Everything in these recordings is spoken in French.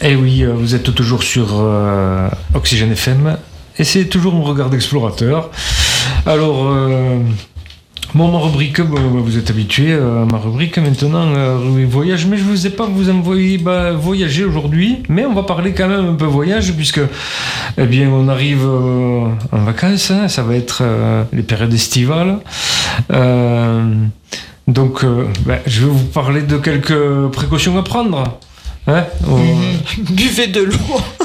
Et oui, vous êtes toujours sur Oxygène FM et c'est toujours mon regard d'explorateur. Alors, ma rubrique, vous êtes habitués à ma rubrique maintenant, voyage, mais je ne vous ai pas vous envoyé voyager aujourd'hui, mais on va parler quand même un peu voyage puisque eh bien, on arrive en vacances, hein, ça va être les périodes estivales. Donc, je vais vous parler de quelques précautions à prendre. Hein, Buvez de l'eau.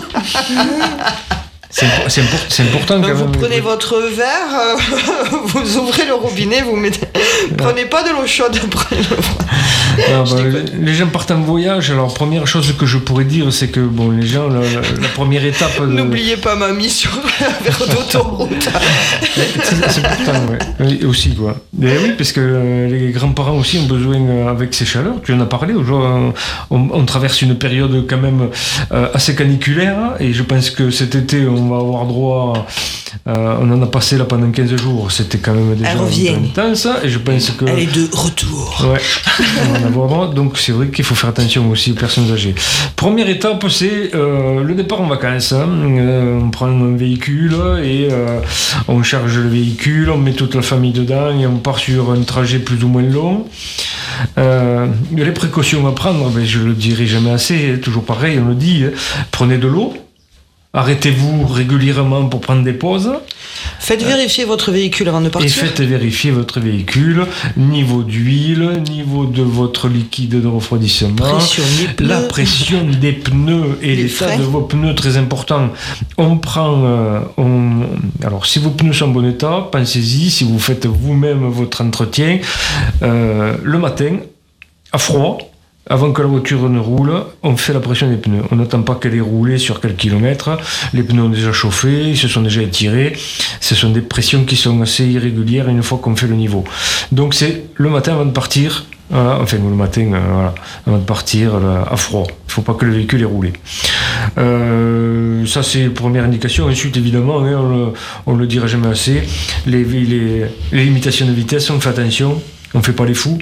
C'est important quand vous même. Prenez votre verre, vous ouvrez le robinet, vous mettez. Prenez pas de l'eau chaude après. Les gens partent en voyage. Alors première chose que je pourrais dire, c'est que bon, les gens, la première étape. N'oubliez pas mamie sur un verre d'autoroute. C'est important, ouais. Et aussi quoi. Et oui, parce que les grands-parents aussi ont besoin avec ces chaleurs. Tu en as parlé. Aujourd'hui, on traverse une période quand même assez caniculaire, et je pense que cet été on va avoir droit. On en a passé là pendant 15 jours. C'était quand même déjà intense, et je pense que. Elle est de retour. Ouais. On va en avoir droit. Donc c'est vrai qu'il faut faire attention aussi aux personnes âgées. Première étape, c'est le départ en vacances. On prend un véhicule et on charge le véhicule, on met toute la famille dedans et on part sur un trajet plus ou moins long. Les précautions à prendre, je le dirai jamais assez, toujours pareil, on le dit, prenez de l'eau. Arrêtez-vous régulièrement pour prendre des pauses. Faites vérifier votre véhicule avant de partir. Et faites vérifier votre véhicule, niveau d'huile, niveau de votre liquide de refroidissement, la pression des pneus et l'état de vos pneus, très important. Alors, si vos pneus sont en bon état, pensez-y, si vous faites vous-même votre entretien, le matin, à froid, avant que la voiture ne roule, on fait la pression des pneus. On n'attend pas qu'elle ait roulé sur quelques kilomètres. Les pneus ont déjà chauffé, ils se sont déjà étirés. Ce sont des pressions qui sont assez irrégulières une fois qu'on fait le niveau. Donc c'est le matin avant de partir, avant de partir à froid. Il ne faut pas que le véhicule ait roulé. Ça c'est la première indication. Ensuite évidemment, on ne le dira jamais assez, les limitations de vitesse, on fait attention, on ne fait pas les fous.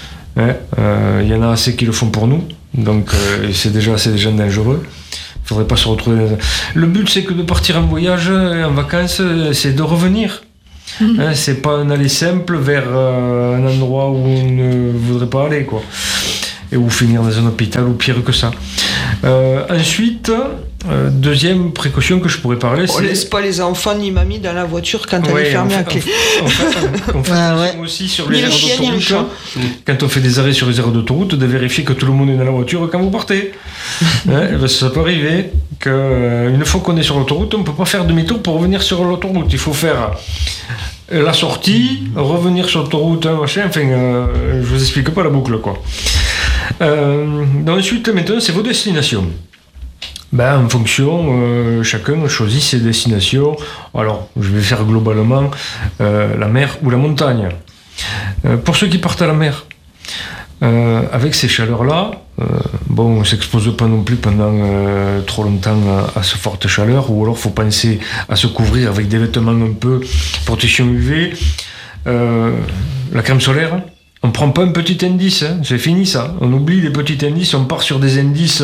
Y en a assez qui le font pour nous, donc c'est déjà dangereux. Il ne faudrait pas se retrouver. Le but, c'est que de partir en voyage, en vacances, c'est de revenir. C'est pas un aller simple vers un endroit où on ne voudrait pas aller, quoi. Et ou finir dans un hôpital ou pire que ça. Ensuite, deuxième précaution que je pourrais parler, on laisse pas les enfants ni mamie dans la voiture quand elle est fermée à clé. On fait attention aussi sur les aires d'autoroute. Quand on fait des arrêts sur les aires d'autoroute, de vérifier que tout le monde est dans la voiture quand vous partez. Ça peut arriver qu'une fois qu'on est sur l'autoroute, on ne peut pas faire demi-tour pour revenir sur l'autoroute. Il faut faire la sortie, revenir sur l'autoroute, je vous explique pas la boucle, quoi. Ensuite, maintenant, c'est vos destinations. En fonction, chacun choisit ses destinations. Alors, je vais faire globalement la mer ou la montagne. Pour ceux qui partent à la mer, avec ces chaleurs-là, on ne s'expose pas non plus pendant trop longtemps à ce forte chaleur, ou alors il faut penser à se couvrir avec des vêtements un peu protection UV, la crème solaire. On ne prend pas un petit indice, c'est fini ça. On oublie les petits indices, on part sur des indices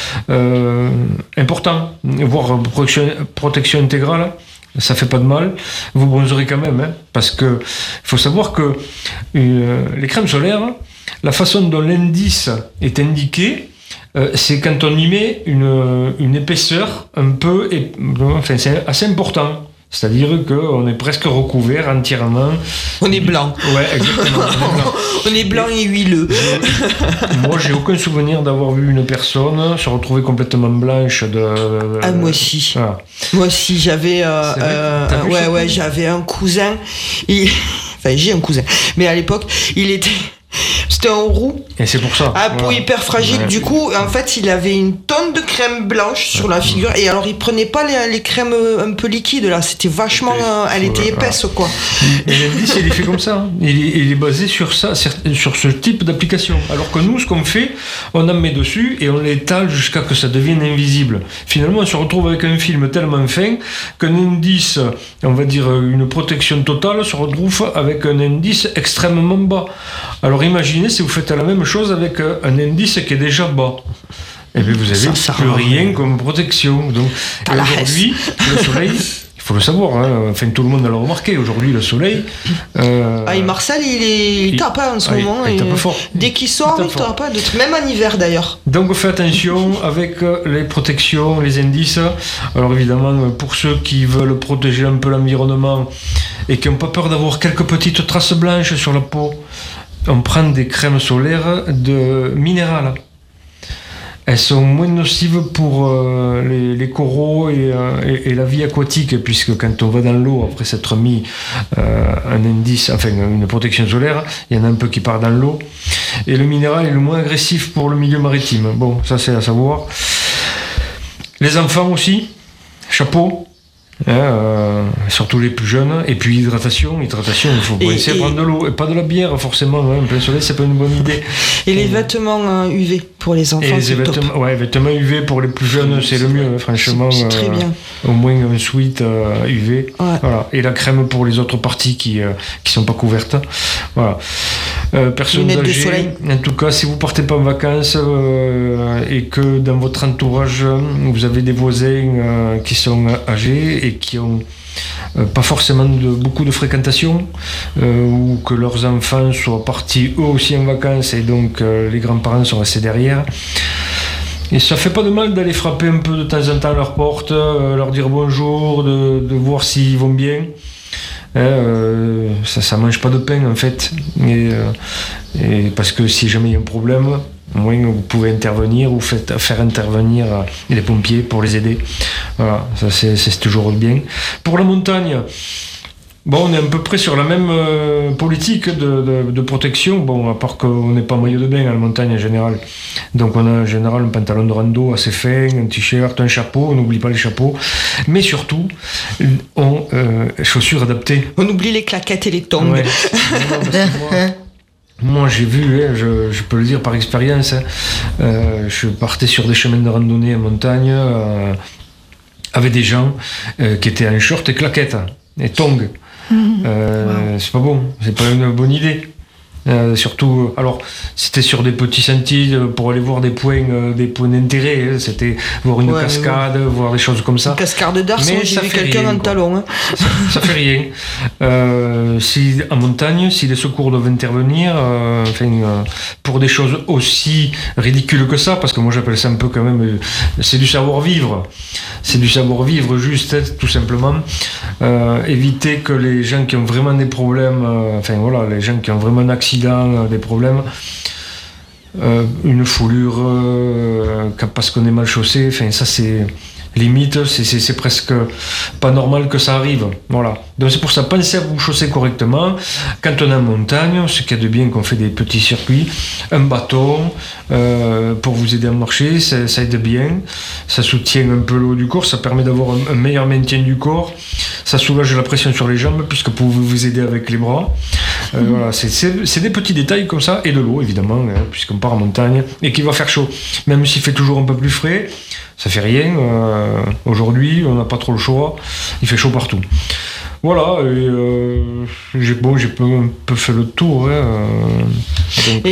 importants, voire protection intégrale. Ça fait pas de mal. Vous bronzerez quand même, parce que faut savoir que les crèmes solaires, la façon dont l'indice est indiqué, c'est quand on y met une épaisseur un peu, c'est assez important. C'est-à-dire qu'on est presque recouvert entièrement. On est blanc. Ouais, exactement. On est blanc et huileux. Moi, j'ai aucun souvenir d'avoir vu une personne se retrouver complètement blanche. Moi aussi. Voilà. Moi aussi, j'avais j'avais un cousin. J'ai un cousin. Mais à l'époque, c'était en roux. Et c'est pour ça. Peau hyper fragile. Ouais. Du coup, en fait, il avait une tonne de crème blanche sur la figure. Et alors, il prenait pas les crèmes un peu liquides, là. C'était vachement. Elle était épaisse, quoi. Et l'indice, il est fait comme ça. Il est basé sur ça, sur ce type d'application. Alors que nous, ce qu'on fait, on en met dessus et on l'étale jusqu'à que ça devienne invisible. Finalement, on se retrouve avec un film tellement fin qu'un indice, on va dire une protection totale, se retrouve avec un indice extrêmement bas. Alors, imaginez si vous faites la même chose avec un indice qui est déjà bas. Et bien vous avez plus rien comme protection. Donc, aujourd'hui, le soleil, il faut le savoir, hein, enfin tout le monde l'a remarqué, aujourd'hui le soleil... Marcel, il tape en ce moment. Il tape fort. Dès qu'il sort, il tape, même en hiver d'ailleurs. Donc faites attention avec les protections, les indices. Alors évidemment, pour ceux qui veulent protéger un peu l'environnement et qui n'ont pas peur d'avoir quelques petites traces blanches sur la peau, on prend des crèmes solaires de minérales. Elles sont moins nocives pour les coraux et la vie aquatique, puisque quand on va dans l'eau, après s'être mis un indice, enfin une protection solaire, il y en a un peu qui part dans l'eau. Et le minéral est le moins agressif pour le milieu maritime. Bon, ça c'est à savoir. Les enfants aussi, chapeau. Surtout les plus jeunes, et puis hydratation, il faut essayer à prendre de l'eau et pas de la bière forcément, en plein soleil c'est pas une bonne idée. Et les vêtements UV pour les enfants, c'est top. Vêtements UV pour les plus jeunes c'est le mieux, franchement, c'est très bien. Au moins un sweat UV, voilà. Et la crème pour les autres parties qui sont pas couvertes, voilà. Personnes âgées, en tout cas si vous partez pas en vacances et que dans votre entourage vous avez des voisins qui sont âgés et qui ont pas forcément beaucoup de fréquentation, ou que leurs enfants soient partis eux aussi en vacances et donc les grands-parents sont restés derrière. Et ça fait pas de mal d'aller frapper un peu de temps en temps à leur porte, leur dire bonjour, de voir s'ils vont bien. Ça mange pas de pain en fait, et parce que si jamais il y a un problème, au moins vous pouvez intervenir ou faire intervenir les pompiers pour les aider. Voilà, ça c'est toujours bien. Pour la montagne, bon, on est à peu près sur la même politique de protection, bon, à part qu'on n'est pas maillot de bain à la montagne en général. Donc on a en général un pantalon de rando assez fin, un t-shirt, un chapeau, on n'oublie pas les chapeaux, mais surtout chaussures adaptées. On oublie les claquettes et les tongs. Ouais. Moi j'ai vu, je peux le dire par expérience, je partais sur des chemins de randonnée en montagne avec des gens qui étaient en short et claquettes et tongs. C'est pas bon, c'est pas une bonne idée. Surtout, alors c'était sur des petits sentiers pour aller voir des points d'intérêt, c'était voir une cascade, voir des choses comme ça. Une cascade d'Arson, j'ai vu quelqu'un en talon. Hein. Ça fait rien. Si en montagne, si les secours doivent intervenir, pour des choses aussi ridicules que ça, parce que moi j'appelle ça un peu quand même, c'est du savoir-vivre. C'est du savoir-vivre juste, tout simplement. Éviter que les gens qui ont vraiment des problèmes, les gens qui ont vraiment un accident, des problèmes, une foulure parce qu'on est mal chaussé, ça c'est limite, c'est presque pas normal que ça arrive, voilà. Donc c'est pour ça, pensez à vous chausser correctement quand on est en montagne, ce qu'il y a de bien qu'on fait des petits circuits, un bâton pour vous aider à marcher, ça aide bien, ça soutient un peu le haut du corps, ça permet d'avoir un meilleur maintien du corps, ça soulage la pression sur les jambes puisque vous pouvez vous aider avec les bras. Voilà, c'est des petits détails comme ça, et de l'eau évidemment, puisqu'on part en montagne et qu'il va faire chaud, même s'il fait toujours un peu plus frais, ça fait rien. Aujourd'hui on n'a pas trop le choix, il fait chaud partout. Voilà, j'ai un peu fait le tour. Donc,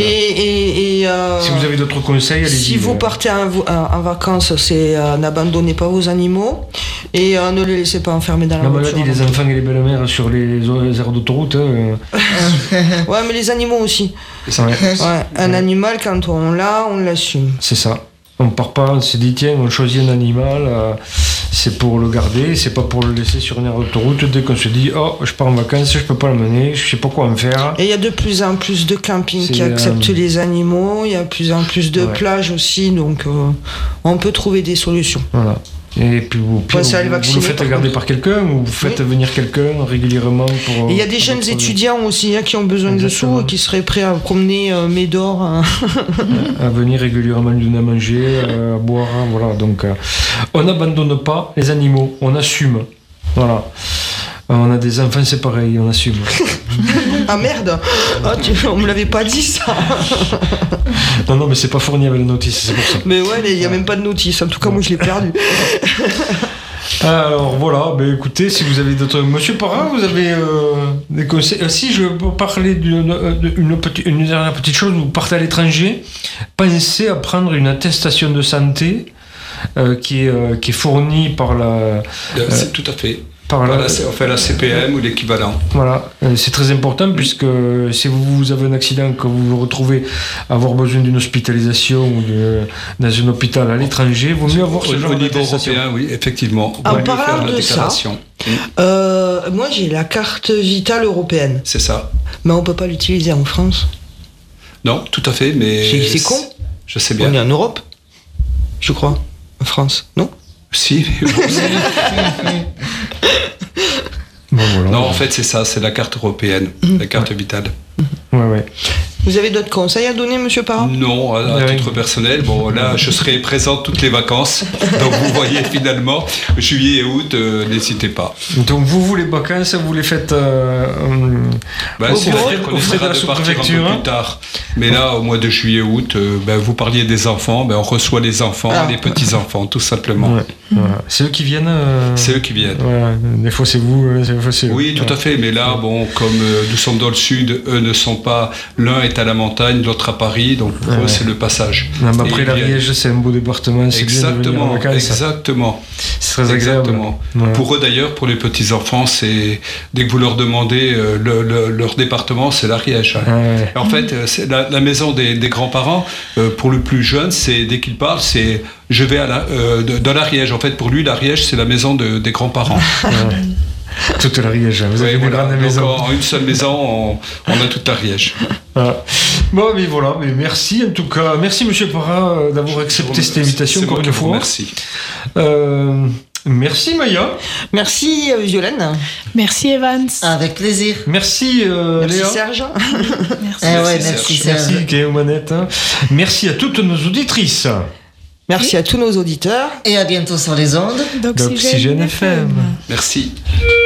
si vous avez d'autres conseils, allez-y. Si vous partez en vacances, c'est n'abandonnez pas vos animaux et ne les laissez pas enfermer dans la voiture. La maladie des enfants et les belles-mères sur les aires d'autoroute. Ouais, mais les animaux aussi. Un animal, quand on l'a, on l'assume. C'est ça. On part pas, on se dit tiens, on choisit un animal, c'est pour le garder, c'est pas pour le laisser sur une aire d'autoroute. Dès qu'on se dit oh, je pars en vacances, je peux pas l'emmener, je sais pas quoi en faire. Et il y a de plus en plus de campings qui acceptent les animaux, il y a de plus en plus de plages aussi, donc on peut trouver des solutions. Voilà. Et puis vous le faites garder par quelqu'un ou vous faites venir quelqu'un régulièrement pour... Il y a des jeunes étudiants aussi qui ont besoin de sous et qui seraient prêts à promener Médor. À venir régulièrement lui donner à manger, à boire, voilà. Donc on n'abandonne pas les animaux, on assume. Voilà. On a des enfants, c'est pareil, on assume. Ah merde, on me l'avait pas dit ça. Non, mais c'est pas fourni avec la notice, c'est pour ça. Mais ouais, il n'y a même pas de notice, en tout cas moi je l'ai perdu. Alors voilà, écoutez, si vous avez d'autres... Monsieur Parra, vous avez des conseils. Si je peux parler d'une dernière petite chose, vous partez à l'étranger, pensez à prendre une attestation de santé qui est fournie par la... C'est tout à fait. On fait la CPM ou l'équivalent. Voilà, c'est très important puisque si vous avez un accident, que vous vous retrouvez à avoir besoin d'une hospitalisation ou dans un hôpital à l'étranger, il vaut mieux avoir ce genre au niveau européen, oui, effectivement. En parlant de ça, moi j'ai la carte vitale européenne. C'est ça. Mais on ne peut pas l'utiliser en France. Non, tout à fait, mais... C'est con. Je sais bien. On est en Europe, je crois. En France, non? Si, mais voilà. Non, en fait, c'est ça, c'est la carte européenne, la carte vitale. Ouais. Vous avez d'autres conseils à donner, monsieur Parra? Non, à titre personnel. Bon, là, je serai présent toutes les vacances. Donc, vous voyez, finalement, juillet et août, n'hésitez pas. Donc, vous les vacances, vous les faites c'est vrai qu'on essaiera de partir un peu plus tard. Mais là, au mois de juillet, août, vous parliez des enfants. On reçoit les enfants, les petits-enfants, tout simplement. Ouais. Voilà. C'est eux qui viennent C'est eux qui viennent. Ouais. Des fois, c'est vous, des fois, c'est eux. Oui, tout à fait. Mais là, comme nous sommes dans le sud, eux ne sont pas... L'un est à la montagne, l'autre à Paris. Donc, pour eux, c'est le passage. Non, mais après, l'Ariège, c'est un beau département. C'est exactement. C'est très agréable. Ouais. Pour eux, d'ailleurs, pour les petits-enfants, c'est... Dès que vous leur demandez leur département, c'est l'Ariège. Ouais. En fait, c'est la maison des grands-parents, pour le plus jeune, c'est dès qu'il parle, c'est... Je vais dans l'Ariège. En fait, pour lui, l'Ariège, c'est la maison des grands-parents. Toute l'Ariège. Vous avez une grande maison. En une seule maison, on a toute l'Ariège. Bon, mais voilà. Mais merci, en tout cas. Merci, monsieur Parra, d'avoir accepté cette invitation encore une fois. Merci. Merci, Maya. Merci, Violaine. Merci, Evans. Avec plaisir. Merci, Léa. Merci, Serge. Merci, Serge. Merci, qui est aux manettes. Merci à toutes nos auditrices. Merci à tous nos auditeurs. Et à bientôt sur les ondes d'Oxygène FM. Merci.